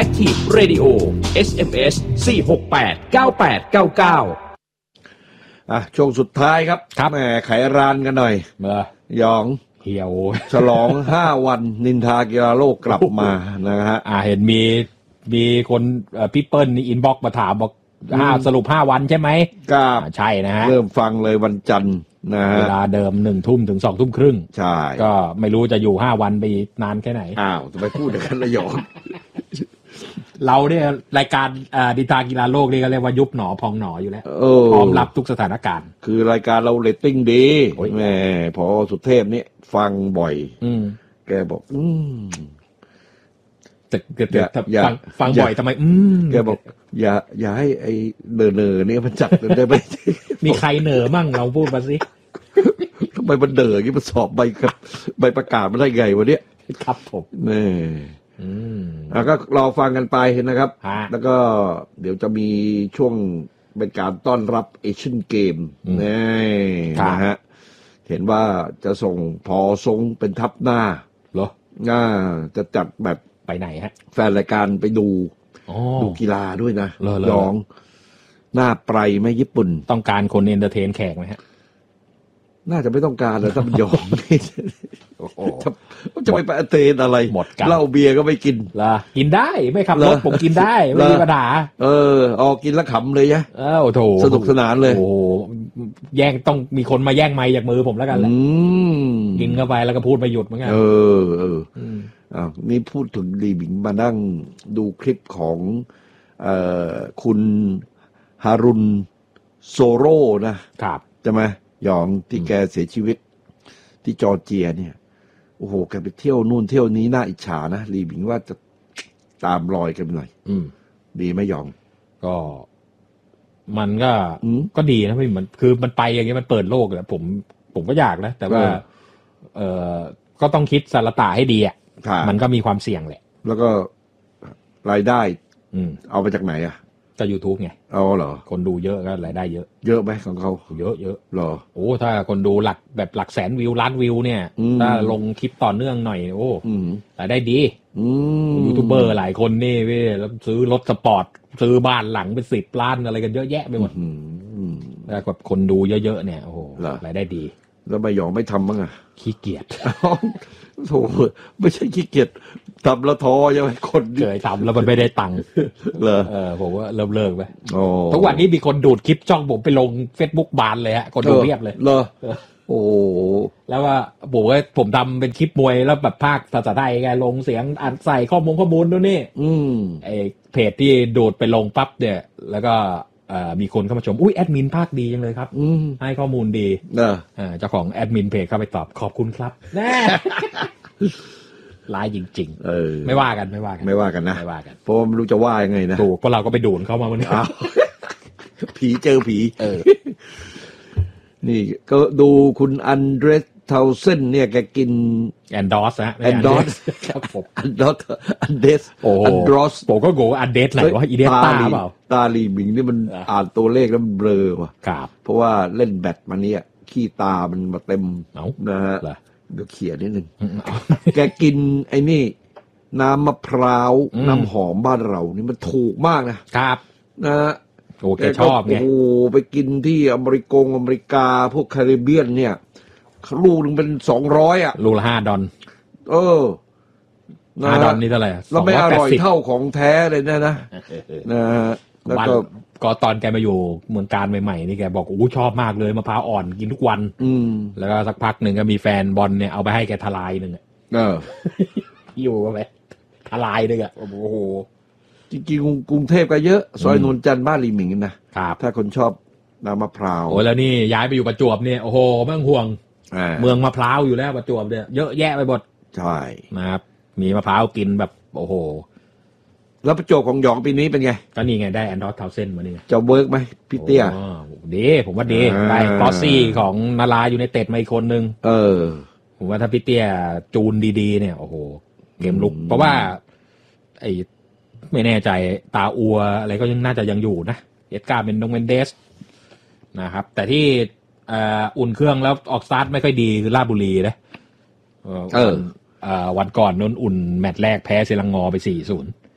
Active Radio SMS 4689899 ช่วงสุดท้ายครับแหมไขรานกันหน่อยหยองเหี่ยวฉลอง5วันนินทากีฬาโลกกลับมานะฮะเห็นมีคนพี่เปิ้ลนี่อินบ็อกซ์มาถามบอกสรุป5วันใช่ไหมครับใช่นะฮะเริ่มฟังเลยวันจันทร์นะฮะเวลาเดิม 1 ทุ่มถึง 2 ทุ่มครึ่งใช่ก็ไม่รู้จะอยู่5วันไปนานแค่ไหนจะไปพูดกันละหยองเราเนี่ยรายการดินทากีฬาโลกนี่ก็เรียกว่ายุบหนอพองหนออยู่แล้วพร้อมรับทุกสถานการณ์คือรายการเราเรตติ้งดีแหมพอสุเทพนี่ฟังบ่อยแกบอกแต่ฟังบ่อยทำไมแกบอกอย่าให้ไอ้เนอเนี่ยมันจัดได้ไหมมีใครเนอมั่งเราพูดมาสิทำไมมันเนออย่างนี้มันสอบใบประกาศมาได้ไงวะเนี่ยครับผมนี่ก็รอฟังกันไปนะครับแล้วก็เดี๋ยวจะมีช่วงเป็นการต้อนรับเอเชียนเกมนะฮะเห็นว่าจะส่งพอทรงเป็นทัพหน้าเหรอจะจัดแบบไปไหนฮะแฟนรายการไปดูกีฬาด้วยนะยองหน้าไปไหมญี่ปุ่นต้องการคนเอนเตอร์เทนแขกไหมฮะน่าจะไม่ต้องการเลยถ้ามันยอมจะไปเตนอะไรหมดกันเหล้าเบียร์ก็ไม่กินกินได้ไม่ขับรถผมกินได้ไม่มีปัญหากินแล้วขำเลยยะโอ้โหสนุกสนานเลยโอ้แย่งต้องมีคนมาแย่งไมค์จากมือผมแล้วกันแหละกินเข้าไปแล้วก็พูดไม่หยุดเหมือนกันนี่พูดถึงลีบิงมานั่งดูคลิปของคุณฮารุนโซโร่นะครับใช่ไหมยองที่แกเสียชีวิตที่จอร์เจียเนี่ยโอ้โหแกไปเที่ยวนู่นเที่ยวนี้น่าอิจฉานะลีบิงว่าจะตามรอยกันหน่อยดีไหมยองก็มันก็ดีนะพี่มันคือมันไปอย่างเงี้ยมันเปิดโลกเลยผมก็อยากนะแต่ว่าก็ต้องคิดสารตะให้ดีมันก็มีความเสี่ยงแหละแล้วก็รายได้เอาไปจากไหนก็ YouTube ไงเหรอคนดูเยอะก็รายได้เยอะเยอะไหมของเขาเยอะเหรอถ้าคนดูหลักแสนวิวล้านวิวเนี่ยถ้าลงคลิปต่อเนื่องหน่อยรายได้ดียูทูบเบอร์หลายคนนี่เว้ยแล้วซื้อรถสปอร์ตซื้อบ้านหลังเป็น10 ล้านอะไรกันเยอะแยะไปหมดแล้วแบบคนดูเยอะๆเนี่ยโอ้โหรายได้ดีแล้วใบหยองไม่ทำบ้างขี้เกียจโธ่ไม่ใช่ขี้เกียจทำแล้วท้อยังไงคนเคยทำแล้วมันไม่ได้ตังค์ผมว่าเริ่มเลิกไปทุกวันนี้มีคนดูดคลิปช่องผมไปลง Facebook บานเลยฮะคนดูเรียบเลยโอ้แล้วว่าผมทำเป็นคลิปมวยแล้วแบบภาคภาษาไทยไงลงเสียงอัดใส่ข้อมูลด้วยนี่ไอเพจที่ดูดไปลงปั๊บเนี่ยแล้วก็มีคนเข้ามาชมแอดมินภาคดีจังเลยครับให้ข้อมูลดีเจ้าของแอดมินเพจเข้าไปตอบขอบคุณครับแน่ร้ายจริงๆไม่ว่ากันนะไม่ว่ากันเพราะไม่รู้จะว่ายังไงนะถูกเพราะเราก็ไปดูดเข้ามาวันนี้ผีเจอผีนี่ก็ดูคุณอันเดรสเทาเซนเนี่ยแกกินแอนดอสนะแอนดอสครับผมอันเดสอันดรอสผมก็โกอันเดสไหนวะอีเดสตาเปล่าตาลีบิงนี่มันอ่านตัวเลขแล้วมันเบลอว่ะเพราะว่าเล่นแบตมาเนี่ยขี้ตามันมาเต็มนะฮะเดี๋ยวเขียนนิดนึงแกกินไอ้นี่น้ำมะพร้าวน้ำหอมบ้านเรานี่มันถูกมากนะครับนะฮะแกชอบไงไปกินที่อเมริกาพวกแคริบเบียนเนี่ยลูกนึงเป็น200 ลูกละ$5$5นี่เท่าไหร่แล้วไม่อร่อยเท่าของแท้เลยนะแล้วก็ตอนแกมาอยู่เมืองการใหม่ๆนี่แกบอกชอบมากเลยมะพร้าวอ่อนกินทุกวันแล้วก็สักพักหนึ่งก็มีแฟนบอลเนี่ยเอาไปให้แกทลายนึงอยู่ไปทลายนึงโอ้โหจริงๆกรุงเทพก็เยอะซอยนนจันทร์บ้านลีหมิงนะถ้าคนชอบน้ำมะพร้าวแล้วนี่ย้ายไปอยู่ประจวบเนี่ยโอ้โหไม่ต้องห่วงเมืองมะพร้าวอยู่แล้วประจวบเนี่ยเยอะแยะไปหมดใช่นะครับมีมะพร้าวกินแบบโอ้โหแล้วประจวบของหยองปีนี้เป็นไงก็นี่ไงได้แอนดอร์เทาเซนมานี่จะเวิร์กไหมพี่เตี้ยดีผมว่าดีได้คลอสซี่ของนาราอยู่ในเต็ดมาอีกคนนึงผมว่าถ้าพี่เตี้ยจูนดีๆเนี่ยโอ้โหเกมลุกเพราะว่าไอ้ไม่แน่ใจตาอัวอะไรก็ยังน่าจะยังอยู่นะเอ็ดการ์เมนเดสนะครับแต่ที่อุ่นเครื่องแล้วออกสตาร์ทไม่ค่อยดีคือราชบุรีนะวันก่อนนนอุ่นแมตช์แรกแพ้เซรังงอไป 4-0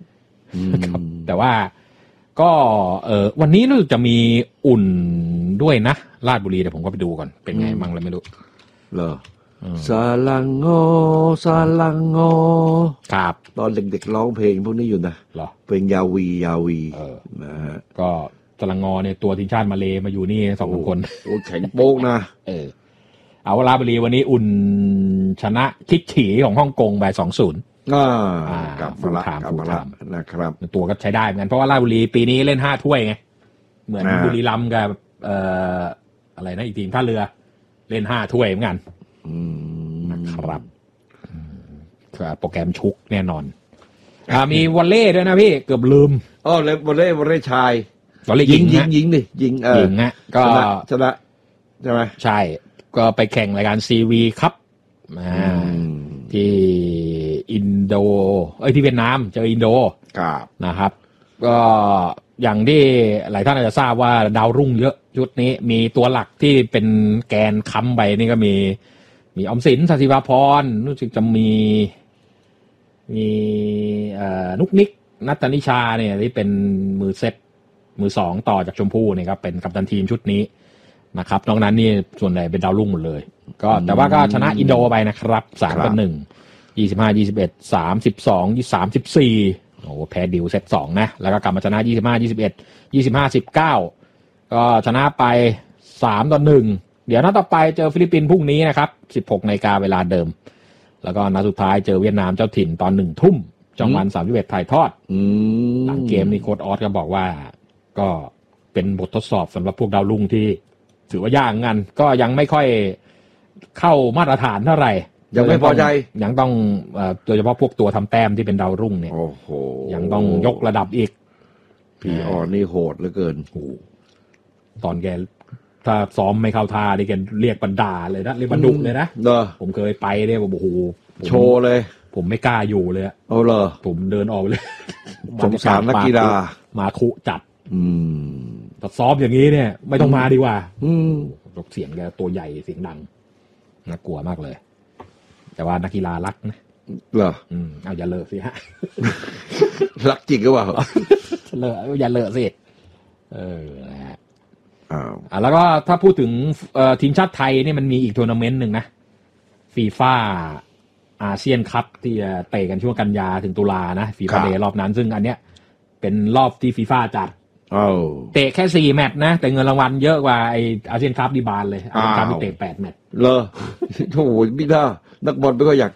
นะครับแต่ว่าก็วันนี้รู้สึกจะมีอุ่นด้วยนะราชบุรีเดี๋ยวผมก็ไปดูก่อนเป็นไงมั่งเลยไม่รู้เหรอซาลังโงซาลังโงครับตอนเด็กๆร้องเพลงพวกนี้อยู่นะเหรอเพลงยาวีนะฮะก็ซาลังโงเนี่ยตัวทีมชาติมาเลมาอยู่นี่2 คนโอ้แข็งโป๊กนะเอาราชบุรีวันนี้อุ่นชนะคิกฉีของฮ่องกงไป 2-0 กลับมาละนะครับตัวก็ใช้ได้เหมือนกันเพราะว่าราชบุรีปีนี้เล่น5 ถ้วยไงเหมือนบุรีรัมย์กับอะไรนะอีกทีมท่าเรือเล่น5 ถ้วยเหมือนกันนะครับโปรแกรมชุกแน่นอนมีวอลเลย์ด้วยนะพี่เกือบลืมเลยวอลเลย์ชายยิงนะก็ชนะใช่ไหมใช่ก็ไปแข่งรายการซีวีครับที่อินโดที่เวียดนามเจออินโดนะครับก็อย่างที่หลายท่านอาจจะทราบว่าดาวรุ่งเยอะชุดนี้มีตัวหลักที่เป็นแกนค้ำใบนี่ก็มีออมสินศศิวาพรรู้สึกจะมีนุกนิกนัตตนิชาเนี่ยที่เป็นมือเซตมือ2ต่อจากชมพู่เนี่ยครับเป็นกัปตันทีมชุดนี้นะครับนอกนั้นนี่ส่วนใหญ่เป็นดาวรุ่งหมดเลยก็แต่ว่าก็ชนะอินโดไปนะครับ3-1 25-21 32 34โอ้แพ้ดิวเซต2นะแล้วก็กลับมาชนะ25-21 25-19ก็ชนะไป3-1เดี๋ยวนัดต่อไปเจอฟิลิปปินส์พรุ่งนี้นะครับ 16 นาฬิกาเวลาเดิมแล้วก็นัดสุดท้ายเจอเวียดนามเจ้าถิ่นตอน 1 ทุ่มช่องวัน 31 ถ่ายทอดหลังเกมนี้โค้ชออสก็บอกว่าก็เป็นบททดสอบสำหรับพวกดาวรุ่งที่ถือว่ายากงั้นก็ยังไม่ค่อยเข้ามาตรฐานเท่าไหร่ยังไม่พอใจยังต้องโดยเฉพาะพวกตัวทำแต้มที่เป็นดาวรุ่งเนี่ยยังต้องยกระดับอีกพี่ออนนี่โหดเหลือเกินตอนแกถ้าซ้อมไม่เข้าท่าดิแกเรียกบันดาเลยนะเรียกบันดุเลยนะผมเคยไปเนี่ยโอ้โหโชว์เลยผมไม่กล้าอยู่เลยเอาเหรอผมเดินออกเลยสงสารนักกีฬามาคุจัดแต่ซ้อมอย่างนี้เนี่ยไม่ต้องมาดีกว่าเสียงแกตัวใหญ่เสียงดังน่ากลัวมากเลยแต่ว่านักกีฬารักนะเหรอเอาอย่าเลอะสิฮะรักจริงก็ว่าเลอะอย่าเลอะสินะฮะแล้วก็ถ้าพูดถึงทีมชาติไทยนี่มันมีอีกทัวร์นาเมนต์หนึ่งนะฟีฟ่าอาเซียนคัพที่จะเตะกันช่วงกันยาถึงตุลานะฟีฟ่าเดย์รอบนั้นซึ่งอันเนี้ยเป็นรอบที่ฟีฟ่าจัดเตะแค่4 แมตช์นะแต่เงินรางวัลเยอะกว่าไออาเซียนคัพดีบานเลยอาเซียนคัพที่เตะ8 แมตช์เหรอโอ้โหพี่ด้านักบอลไม่ก็อยาก